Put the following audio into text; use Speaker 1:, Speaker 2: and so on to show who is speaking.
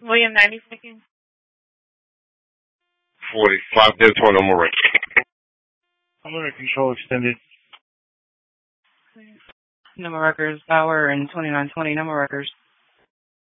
Speaker 1: William 90 speaking.
Speaker 2: 45 Dead Toy Number Record.
Speaker 3: I'm under control extended.
Speaker 1: Number records, power, and 2920 number records.